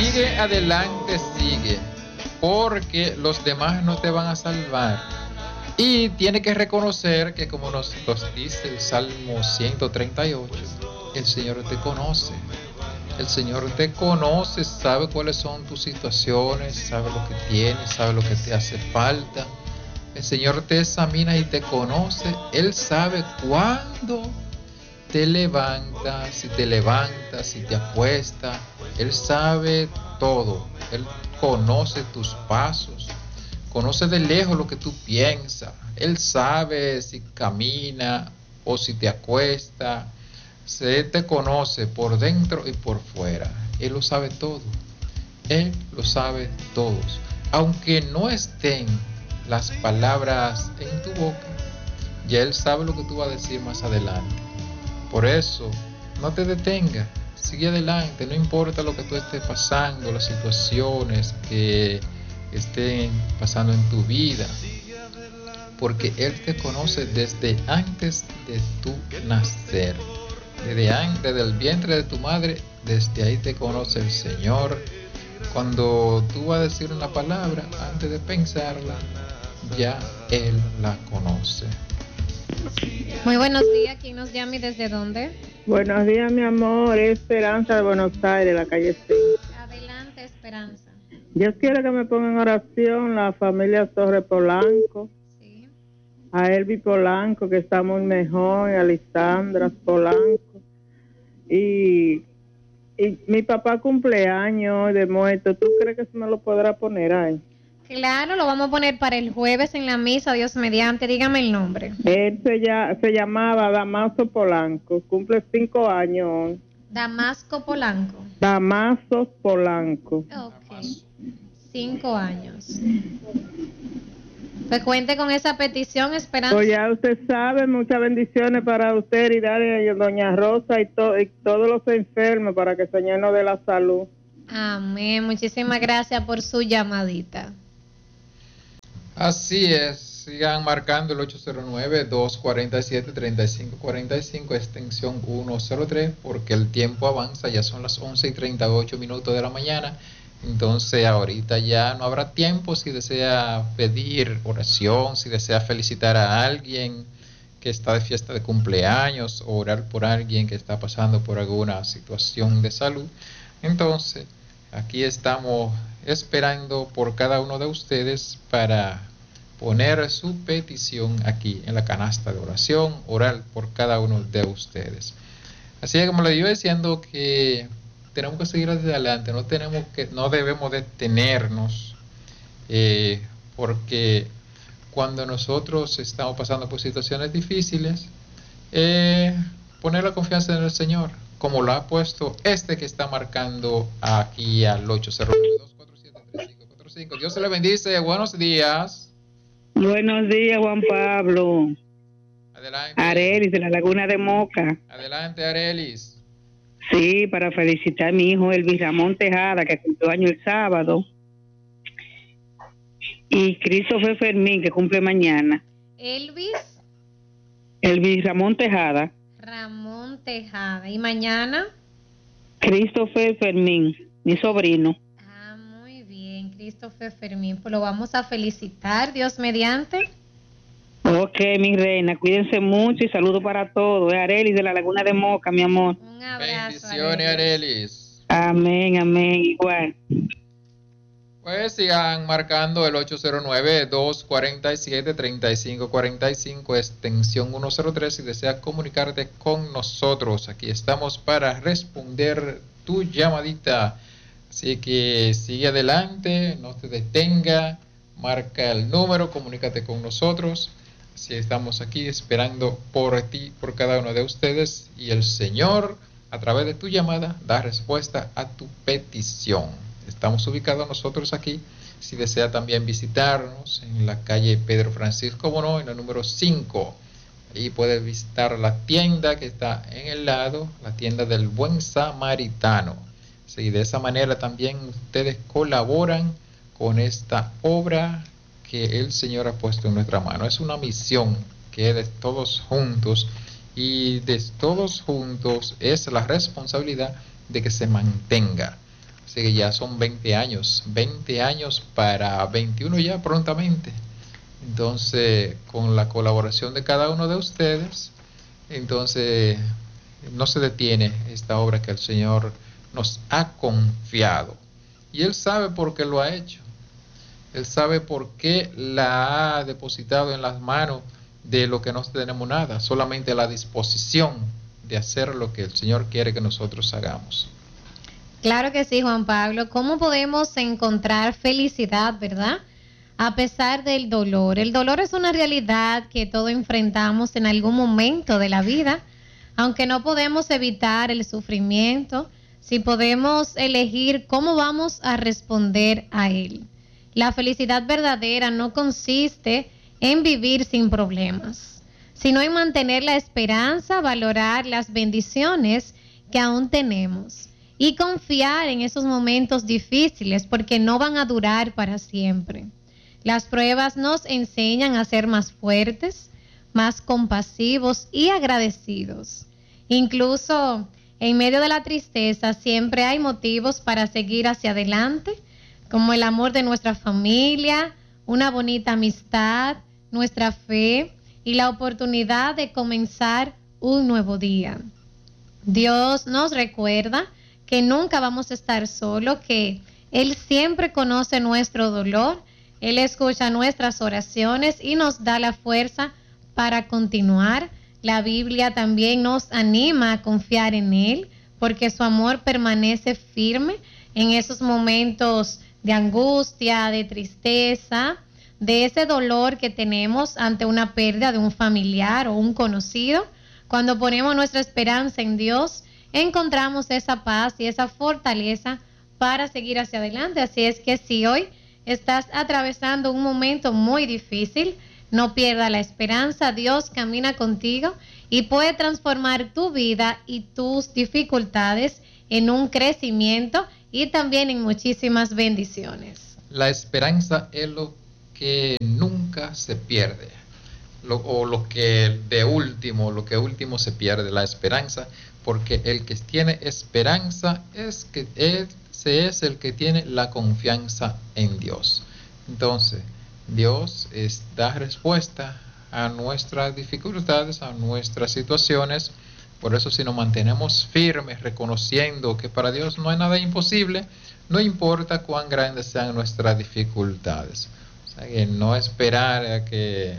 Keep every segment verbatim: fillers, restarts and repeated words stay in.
Sigue adelante, sigue, porque los demás no te van a salvar. Y tiene que reconocer que, como nos, nos dice el Salmo ciento treinta y ocho, el Señor te conoce. El Señor te conoce, sabe cuáles son tus situaciones, sabe lo que tienes, sabe lo que te hace falta. El Señor te examina y te conoce. Él sabe cuándo te levantas, si te levantas, si te acuestas. Él sabe todo. Él conoce tus pasos. Conoce de lejos lo que tú piensas. Él sabe si camina o si te acuesta. Se te conoce por dentro y por fuera. Él lo sabe todo. Él lo sabe todos. Aunque no estén las palabras en tu boca, ya Él sabe lo que tú vas a decir más adelante. Por eso, no te detengas. Sigue adelante. No importa lo que tú estés pasando, las situaciones que estén pasando en tu vida, porque Él te conoce desde antes de tu nacer. Desde, desde el vientre de tu madre, desde ahí te conoce el Señor. Cuando tú vas a decir una palabra, antes de pensarla, ya Él la conoce. Muy buenos días. ¿Quién nos llama y desde dónde? Buenos días, mi amor. Esperanza de Buenos Aires, la calle cinco. Adelante, Esperanza. Yo quiero que me pongan en oración la familia Torres Polanco. Sí. A Elvi Polanco, que está muy mejor, y a Lisandra Polanco. Y, y mi papá cumpleaños de muerto. ¿Tú crees que se me lo podrá poner ahí? Claro, lo vamos a poner para el jueves en la misa, Dios mediante. Dígame el nombre. Él se, ya, se llamaba Damaso Polanco. Cumple cinco años hoy. Damasco Polanco. Damaso Polanco. Ok. Cinco años. Pues cuente con esa petición, Esperanza. Pues ya usted sabe, muchas bendiciones para usted y darle a doña Rosa y, to, y todos los enfermos para que el Señor nos dé la salud. Amén. Muchísimas gracias por su llamadita. Así es. Sigan marcando el ocho cero nueve, dos cuatro siete, tres cinco cuatro cinco, extensión ciento tres, porque el tiempo avanza. Ya son las once y treinta y ocho minutos de la mañana. Entonces ahorita ya no habrá tiempo. Si desea pedir oración, si desea felicitar a alguien que está de fiesta de cumpleaños, o orar por alguien que está pasando por alguna situación de salud, entonces aquí estamos esperando por cada uno de ustedes para poner su petición aquí en la canasta de oración, orar por cada uno de ustedes. Así que, como le iba diciendo, que tenemos que seguir hacia adelante, no tenemos que, no debemos detenernos, eh, porque cuando nosotros estamos pasando por situaciones difíciles, eh, poner la confianza en el Señor, como lo ha puesto este que está marcando aquí al ocho cero nueve, dos cuatro siete, tres cinco cuatro cinco. Dios se le bendice. Buenos días. Buenos días, Juan Pablo. Adelante. Arelis, de la Laguna de Moca. Adelante, Arelis. Sí, para felicitar a mi hijo Elvis Ramón Tejada, que cumplió año el sábado. Y Christopher Fermín, que cumple mañana. Elvis. Elvis Ramón Tejada. Ramón Tejada. ¿Y mañana? Christopher Fermín, mi sobrino. Ah, muy bien, Christopher Fermín. Pues lo vamos a felicitar, Dios mediante. Ok, mi reina, cuídense mucho y saludo para todos. Es Arelis de la Laguna de Moca, mi amor. Un abrazo. Bendiciones, Arelis. Amén, amén, igual. Pues sigan marcando el ocho cero nueve, dos cuatro siete, tres cinco cuatro cinco, extensión ciento tres, si deseas comunicarte con nosotros. Aquí estamos para responder tu llamadita. Así que sigue adelante, no te detenga, marca el número, comunícate con nosotros. Así estamos aquí esperando por ti, por cada uno de ustedes, y el Señor, a través de tu llamada, da respuesta a tu petición. Estamos ubicados nosotros aquí. Si desea también visitarnos en la calle Pedro Francisco Bono, en el número cinco. Ahí puede visitar la tienda que está en el lado, la tienda del Buen Samaritano. Sí, de esa manera también ustedes colaboran con esta obra que el Señor ha puesto en nuestra mano. Es una misión que es de todos juntos, y de todos juntos es la responsabilidad de que se mantenga. Así que ya son veinte años, veinte años para veintiuno ya prontamente. Entonces, con la colaboración de cada uno de ustedes, entonces no se detiene esta obra que el Señor nos ha confiado. Y Él sabe por qué lo ha hecho. Él sabe por qué la ha depositado en las manos de lo que no tenemos nada, solamente la disposición de hacer lo que el Señor quiere que nosotros hagamos. Claro que sí, Juan Pablo. ¿Cómo podemos encontrar felicidad, verdad? A pesar del dolor. El dolor es una realidad que todos enfrentamos en algún momento de la vida, aunque no podemos evitar el sufrimiento, si podemos elegir cómo vamos a responder a él. La felicidad verdadera no consiste en vivir sin problemas, sino en mantener la esperanza, valorar las bendiciones que aún tenemos y confiar en esos momentos difíciles porque no van a durar para siempre. Las pruebas nos enseñan a ser más fuertes, más compasivos y agradecidos. Incluso en medio de la tristeza siempre hay motivos para seguir hacia adelante, como el amor de nuestra familia, una bonita amistad, nuestra fe y la oportunidad de comenzar un nuevo día. Dios nos recuerda que nunca vamos a estar solos, que Él siempre conoce nuestro dolor, Él escucha nuestras oraciones y nos da la fuerza para continuar. La Biblia también nos anima a confiar en Él, porque su amor permanece firme en esos momentos de angustia, de tristeza, de ese dolor que tenemos ante una pérdida de un familiar o un conocido. Cuando ponemos nuestra esperanza en Dios, encontramos esa paz y esa fortaleza para seguir hacia adelante. Así es que si hoy estás atravesando un momento muy difícil, no pierdas la esperanza. Dios camina contigo y puede transformar tu vida y tus dificultades en un crecimiento y también en muchísimas bendiciones. La esperanza es lo que nunca se pierde, lo, o lo que de último, lo que último se pierde, la esperanza, porque el que tiene esperanza es que ese es el que tiene la confianza en Dios. Entonces, Dios es, da respuesta a nuestras dificultades, a nuestras situaciones. Por eso, si nos mantenemos firmes, reconociendo que para Dios no hay nada imposible, no importa cuán grandes sean nuestras dificultades. O sea, que no esperar a que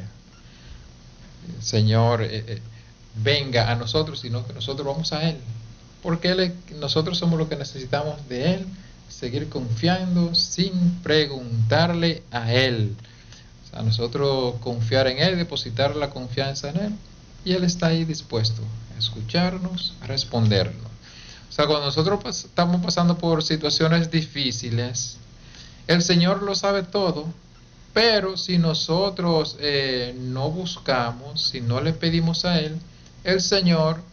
el Señor eh, eh, venga a nosotros, sino que nosotros vamos a Él. Porque él, nosotros somos los que necesitamos de Él, seguir confiando sin preguntarle a Él. O sea, nosotros confiar en Él, depositar la confianza en Él, y Él está ahí dispuesto a escucharnos, a respondernos. O sea, cuando nosotros pas- estamos pasando por situaciones difíciles, el Señor lo sabe todo, pero si nosotros eh, no buscamos, si no le pedimos a Él, el Señor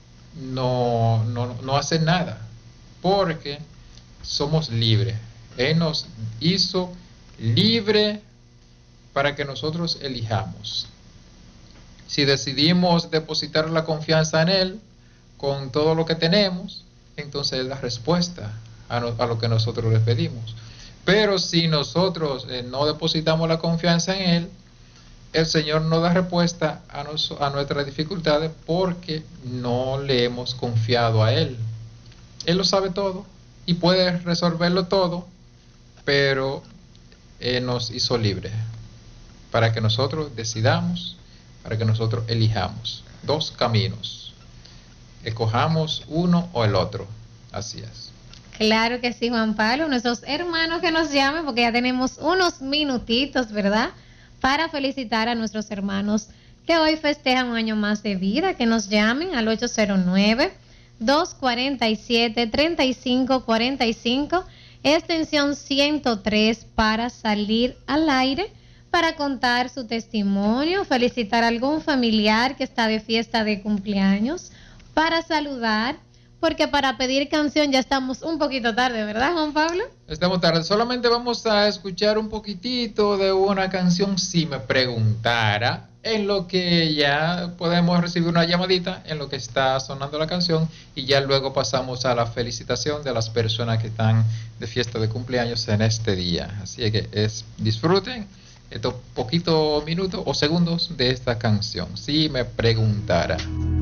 no, no, no hace nada, porque somos libres. Él nos hizo libre para que nosotros elijamos. Si decidimos depositar la confianza en Él con todo lo que tenemos, entonces Él da respuesta a, no, a lo que nosotros le pedimos. Pero si nosotros eh, no depositamos la confianza en Él, el Señor no da respuesta a, nos, a nuestras dificultades porque no le hemos confiado a Él. Él lo sabe todo y puede resolverlo todo, pero Él nos hizo libres para que nosotros decidamos, para que nosotros elijamos dos caminos. Escojamos uno o el otro. Así es. Claro que sí, Juan Pablo. Nuestros hermanos que nos llamen, porque ya tenemos unos minutitos, ¿verdad?, para felicitar a nuestros hermanos que hoy festejan un año más de vida. Que nos llamen al ocho cero nueve, dos cuatro siete, tres cinco cuatro cinco, extensión ciento tres, para salir al aire, para contar su testimonio, felicitar a algún familiar que está de fiesta de cumpleaños, para saludar, porque para pedir canción ya estamos un poquito tarde, ¿verdad, Juan Pablo? Estamos tarde. Solamente vamos a escuchar un poquitito de una canción, si me preguntara, en lo que ya podemos recibir una llamadita, en lo que está sonando la canción, y ya luego pasamos a la felicitación de las personas que están de fiesta de cumpleaños en este día. Así que es, disfruten estos poquitos minutos o segundos de esta canción, si me preguntara.